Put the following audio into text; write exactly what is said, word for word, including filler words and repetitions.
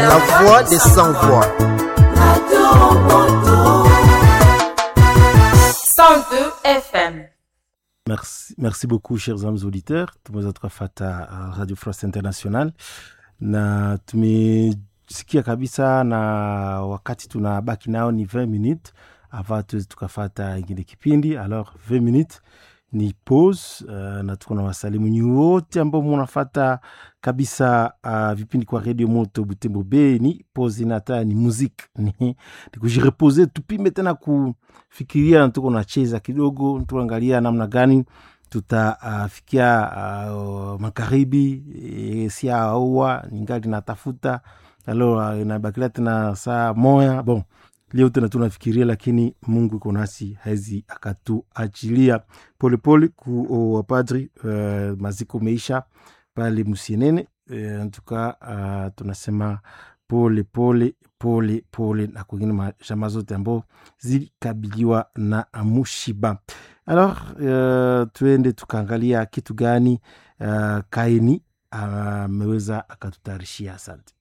la voix des sans-voix. cent deux F M. Merci, merci beaucoup chers amis auditeurs. Tumeweza fata Radio France International na tumesikia kabisa, na wakati tunabaki nao ni vingt minutes avant tuweze tukafata ingine kipindi. Alors vingt minutes ni pause, uh, na tuko na wasalimu nyi wote ambao mnafata kabisa uh, vipindi kwa Radio Moto Butembo Bay. Ni pause inata ni musique ni, ni kujireposer, tupime tena kufikiria, na tuko nacheza kidogo, tuangalia namna gani tutafikia uh, uh, makaribi e, sia aua ningali natafuta alors uh, inabakila tena saa moya. Bon, leo tena tunafikiria, lakini Mungu iko nasi, haizi akatuachilia pole pole ku wapadri. Uh, maziko meisha pale Musienene. Uh, ntuka uh, tunasema pole pole pole pole na kwingine majama zote ambao zilikabiliwa na mushiba. Alors uh, tuende tukaangalia kitu gani uh, Kaini ameweza uh, akatutarishia. Asante.